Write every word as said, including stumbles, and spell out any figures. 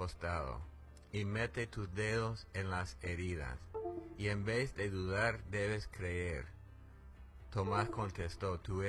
costado, y mete tus dedos en las heridas, y en vez de dudar debes creer. Tomás contestó, tú